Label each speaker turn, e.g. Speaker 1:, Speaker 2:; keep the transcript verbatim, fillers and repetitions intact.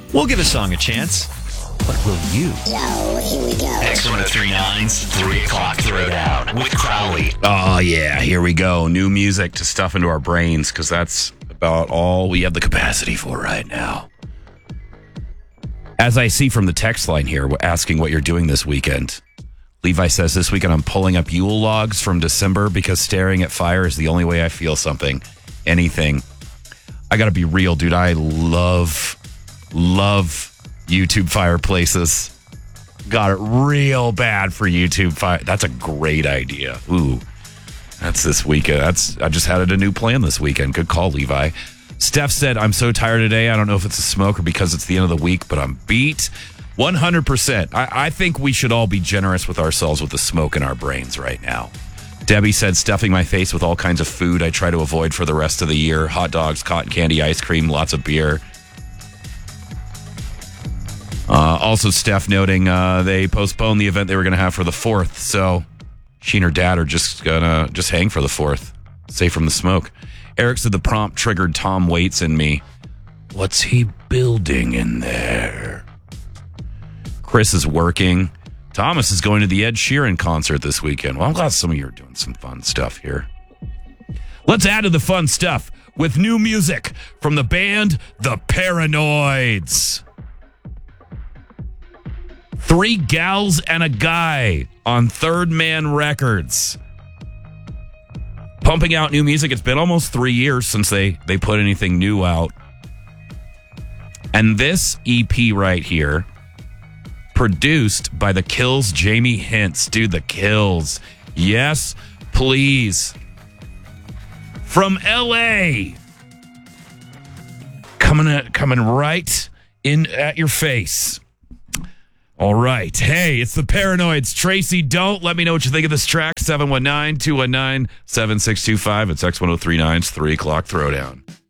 Speaker 1: We'll give a song a chance. But will you?
Speaker 2: Yo, here we go.
Speaker 3: X one oh three nine's three o'clock Throwdown with Crowley.
Speaker 4: Oh, yeah, here we go. New music to stuff into our brains, because that's about all we have the capacity for right now. As I see from the text line here, asking what you're doing this weekend. Levi says, this weekend I'm pulling up Yule logs from December because staring at fire is the only way I feel something, anything. I got to be real, dude. I love, love YouTube fireplaces. Got it real bad for YouTube fire. That's a great idea. Ooh, that's this weekend. That's I just had a new plan this weekend. Good call, Levi. Steph said, I'm so tired today. I don't know if it's a smoke or because it's the end of the week, but I'm beat. one hundred percent. I, I think we should all be generous with ourselves with the smoke in our brains right now. Debbie said, stuffing my face with all kinds of food I try to avoid for the rest of the year. Hot dogs, cotton candy, ice cream, lots of beer. Uh, also, Steph noting uh, they postponed the event they were going to have for the fourth. So she and her dad are just going to just hang for the fourth. Safe from the smoke. Eric said the prompt triggered Tom Waits in me. What's he building in there? Chris is working. Thomas is going to the Ed Sheeran concert this weekend. Well, I'm glad some of you are doing some fun stuff here. Let's add to the fun stuff with new music from the band The Paranoids. Three gals and a guy on Third Man Records. Pumping out new music. It's been almost three years since they, they put anything new out. And this E P right here, produced by The Kills' Jamie Hintz. Dude, The Kills. Yes, please. From L A. Coming at, coming right in at your face. All right. Hey, it's the Paranoids. Tracy, don't let me know what you think of this track. seven one nine, two one nine, seven six two five. It's X one oh three nine's three o'clock Throwdown.